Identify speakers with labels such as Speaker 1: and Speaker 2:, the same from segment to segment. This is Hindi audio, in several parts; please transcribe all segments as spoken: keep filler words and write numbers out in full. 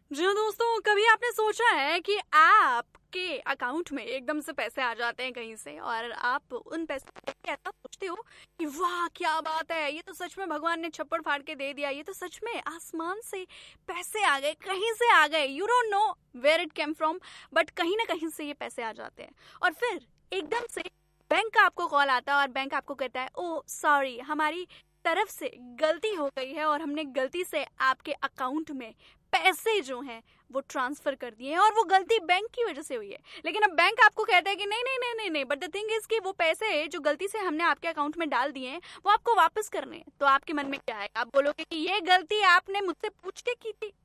Speaker 1: जी हाँ दोस्तों, कभी आपने सोचा है कि आपके अकाउंट में एकदम से पैसे आ जाते हैं कहीं से और आप उन पैसों को देख के ऐसा सोचते हो कि वाह क्या बात है, ये तो सच में भगवान ने छप्पड़ फाड़ के दे दिया, ये तो सच में आसमान से पैसे आ गए, कहीं से आ गए, you don't know where it came from, but कहीं ना कहीं से ये पैसे आ जाते हैं और फिर एकदम से बैंक का आपको कॉल आता है और बैंक आपको कहता है ओ सॉरी, हमारी तरफ से गलती हो गई है और हमने गलती से आपके अकाउंट में पैसे जो हैं वो ट्रांसफर कर दिए हैं और वो गलती बैंक की वजह से हुई है। लेकिन अब बैंक आपको कहता है कि नहीं नहीं नहीं नहीं नहीं, बट द थिंग इज कि वो पैसे जो गलती से हमने आपके अकाउंट में डाल दिए हैं वो आपको वापस करने हैं। तो आपके मन में क्या है? आप बोलोगे कि ये गलती आपने मुझसे पूछ के की थी।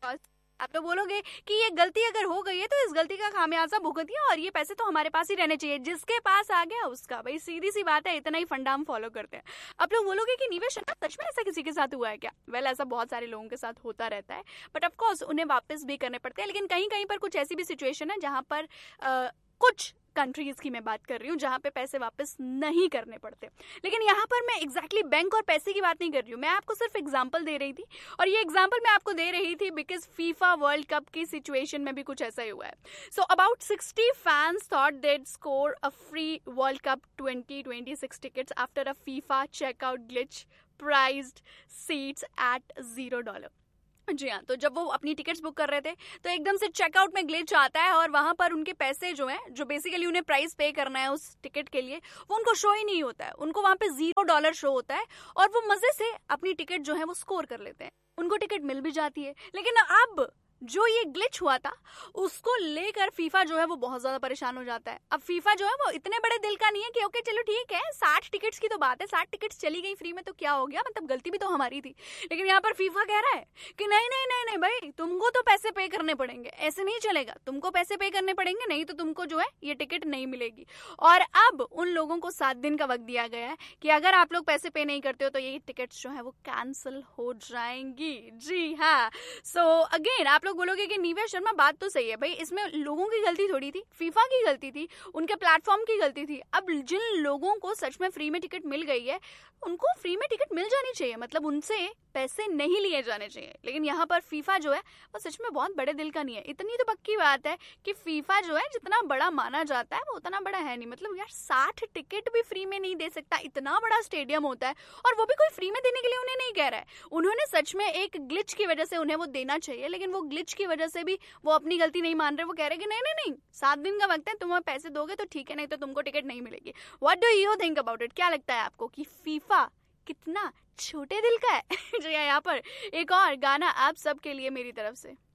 Speaker 1: आप तो बोलोगे कि ये गलती अगर हो गई है तो इस गलती का खामियाजा भुगतिए और ये पैसे तो हमारे पास ही रहने चाहिए, जिसके पास आ गया उसका। भाई सीधी सी बात है, इतना ही फंडा हम फॉलो करते हैं। आप लोग बोलोगे कि निवेश सच में ऐसा किसी के साथ हुआ है क्या? वेल well, ऐसा बहुत सारे लोगों के साथ होता रहता है, बट ऑफकोर्स उन्हें वापस भी करने पड़ते हैं। लेकिन कहीं कहीं पर कुछ ऐसी भी सिचुएशन है जहां पर आ, कुछ कंट्रीज की मैं बात कर रही हूँ जहां पे पैसे वापस नहीं करने पड़ते। लेकिन यहाँ पर मैं एग्जैक्टली exactly बैंक और पैसे की बात नहीं कर रही हूँ, मैं आपको सिर्फ एग्जांपल दे रही थी। और ये एग्जांपल मैं आपको दे रही थी बिकॉज फीफा वर्ल्ड कप की सिचुएशन में भी कुछ ऐसा ही हुआ है। So about sixty fans thought they'd score a free world cup twenty twenty six tickets after a FIFA checkout glitch prized seats eight zero dollar. जी हाँ, तो जब वो अपनी टिकट्स बुक कर रहे थे तो एकदम से चेकआउट में ग्लिच आता है और वहां पर उनके पैसे जो हैं, जो बेसिकली उन्हें प्राइस पे करना है उस टिकट के लिए, वो उनको शो ही नहीं होता है। उनको वहां पे जीरो डॉलर शो होता है और वो मजे से अपनी टिकट जो है वो स्कोर कर लेते हैं, उनको टिकट मिल भी जाती है। लेकिन अब जो ये ग्लिच हुआ था उसको लेकर फीफा जो है वो बहुत ज्यादा परेशान हो जाता है। अब फीफा जो है वो इतने बड़े दिल का नहीं है कि ओके चलो ठीक है, साठ टिकट्स की तो बात है, साठ टिकट्स चली गई फ्री में तो क्या हो गया, मतलब गलती भी तो हमारी थी। लेकिन यहाँ पर फीफा कह रहा है कि नहीं नहीं नहीं नहीं भाई, तुमको तो पैसे पे करने पड़ेंगे, ऐसे नहीं चलेगा, तुमको पैसे पे करने पड़ेंगे, नहीं तो तुमको जो है ये टिकट नहीं मिलेगी। और अब उन लोगों को सात दिन का वक्त दिया गया है कि अगर आप लोग पैसे पे नहीं करते हो तो ये टिकट्स जो है वो कैंसिल हो जाएंगी। जी हाँ, सो अगेन आप लोग बोलोगे कि नीरज शर्मा बात तो सही है भाई, इसमें लोगों की गलती थोड़ी थी, फीफा की गलती थी, उनके प्लेटफॉर्म की गलती थी। अब जिन लोगों को सच में फ्री में टिकट मिल गई है उनको फ्री में टिकट मिल जानी चाहिए, मतलब उनसे पैसे नहीं लिए जाने चाहिए। लेकिन यहाँ पर फीफा जो है वो सच में बहुत बड़े दिल का नहीं है। इतनी तो पक्की बात है कि फीफा जो है जितना बड़ा माना जाता है वो उतना बड़ा है नहीं। मतलब यार साठ टिकट भी फ्री में नहीं दे सकता, इतना बड़ा स्टेडियम होता है और वो भी कोई फ्री में देने के लिए उन्हें नहीं कह रहा है। उन्होंने सच में एक ग्लिच की वजह से उन्हें वो देना चाहिए, लेकिन वो ग्लिच की वजह से भी वो अपनी गलती नहीं मान रहे। वो कह रहे कि नहीं नहीं नहीं, सात दिन का वक्त है, तुम पैसे दोगे तो ठीक है, नहीं तो तुमको टिकट नहीं मिलेगी। What do you think about it? क्या लगता है आपको कि फीफा कितना छोटे दिल का है? जो यहाँ पर एक और गाना आप सबके लिए मेरी तरफ से।